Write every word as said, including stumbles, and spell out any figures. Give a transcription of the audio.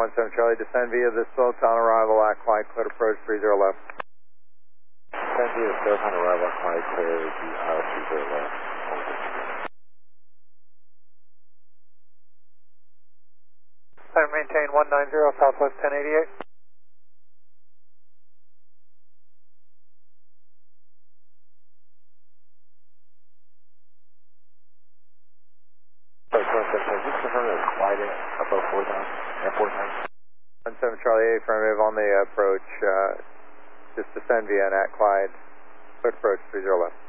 one seven Charlie, descend via the slope on arrival at Clyde, clear approach three zero left. Descend via the slope on arrival at Clyde, clear the aisle three zero left. I maintain one nine zero, Southwest ten eighty-eight. Sorry, one seven Charlie, just confirm that Clyde above four thousand, at four thousand. one seven Charlie, affirmative on the approach, uh, just descend via at Clyde, clear approach three zero left.